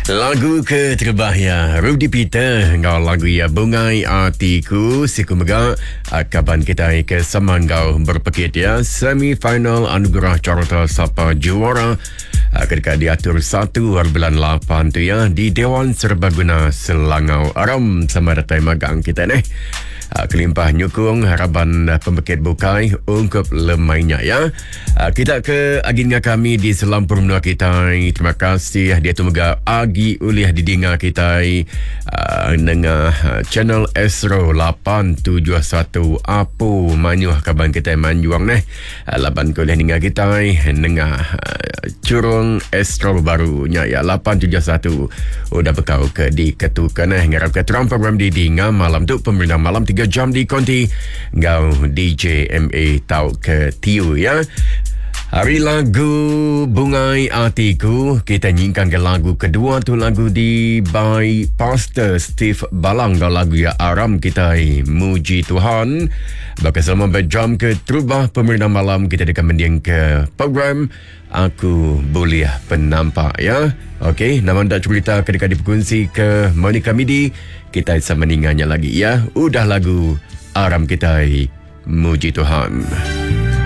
Lagu ke terbahaya Rudy Peter ngau lagu ya bungai hatiku siku mega kaban kita ke Semangau berpekit ya semifinal anugerah carta sapa juara ketika diatur 1/8 tu ya di Dewan Serbaguna Selangau Aram sama datai magang kita nih. Kelimpah nyukung harapan pembekit bukai ungkup lemainya ya. Kita ke agenda kami di selampur menua kita. Terima kasih dia tu mega agi uliah didinga kita dengan channel Astro 871 apu manyuh kaban kita manjuang neh. Laban kuliah dengan kita dengan curung Astro barunya ya 871 udah bekau ke di ketukan ngarap ke Trump program didinga malam tu pemerintah malam 3 jam di konti ngau DJ MA tau ke tiu ya. Hari lagu Bungai Hatiku kita nyingkan ke lagu kedua tu lagu di by Pastor Steve Balang dan lagu ya Aram kita muji Tuhan. Bakal selama berjam ke Trubah pemerintah malam kita akan mendiang ke program Aku Boleh Penampak ya. Okey, nama anda cerita ketika diperkongsi ke Monica Midi kita sama meninggalnya lagi ya. Udah lagu Aram kita muji Tuhan.